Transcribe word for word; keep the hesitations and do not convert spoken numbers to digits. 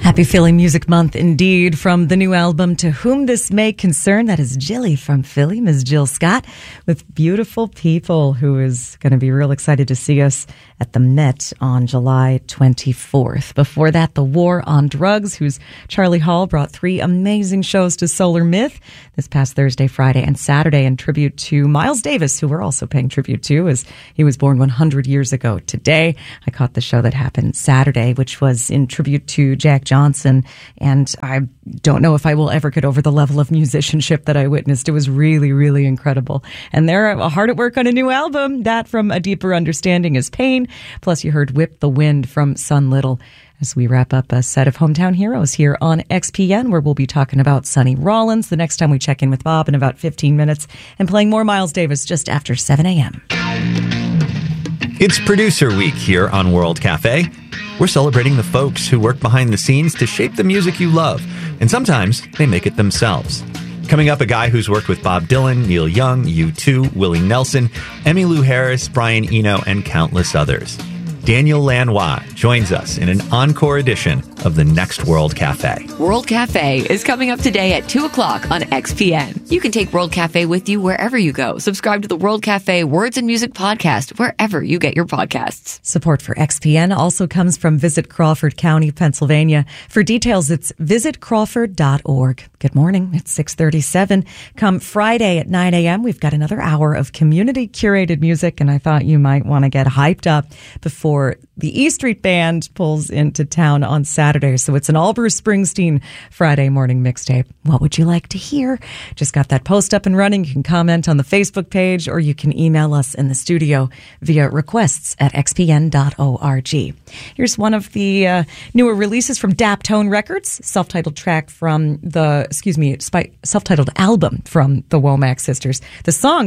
Happy Philly Music Month indeed. From the new album To Whom This May Concern, that is Jilly from Philly, Miz Jill Scott, with Beautiful People, who is going to be real excited to see us at the Met on July twenty-fourth. Before that, The War on Drugs, whose Charlie Hall brought three amazing shows to Solar Myth this past Thursday, Friday, and Saturday in tribute to Miles Davis, who we're also paying tribute to as he was born one hundred years ago today. I caught the show that happened Saturday, which was in tribute to Jack Johnson, and I don't know if I will ever get over the level of musicianship that I witnessed. It was really, really incredible. And they're hard at work on a new album. That from A Deeper Understanding is Pain. Plus, you heard Whip the Wind from Sun Little as we wrap up a set of Hometown Heroes here on X P N, where we'll be talking about Sonny Rollins the next time we check in with Bob in about fifteen minutes, and playing more Miles Davis just after seven a.m. It's Producer Week here on World Cafe. We're celebrating the folks who work behind the scenes to shape the music you love, and sometimes they make it themselves. Coming up, a guy who's worked with Bob Dylan, Neil Young, U two, Willie Nelson, Emmylou Harris, Brian Eno, and countless others. Daniel Lanois joins us in an encore edition of the next World Cafe. World Cafe is coming up today at two o'clock on X P N. You can take World Cafe with you wherever you go. Subscribe to the World Cafe Words and Music podcast wherever you get your podcasts. Support for X P N also comes from Visit Crawford County, Pennsylvania. For details, it's visit crawford dot org. Good morning. It's six thirty-seven. Come Friday at nine a.m., we've got another hour of community-curated music, and I thought you might want to get hyped up before the E Street Band pulls into town on Saturday. So it's an all Bruce Springsteen Friday morning mixtape. What would you like to hear? Just got that post up and running. You can comment on the Facebook page, or you can email us in the studio via requests at x p n dot org. Here's one of the uh, newer releases from Daptone Records, self-titled track from the, excuse me, self-titled album from the Womack Sisters. The song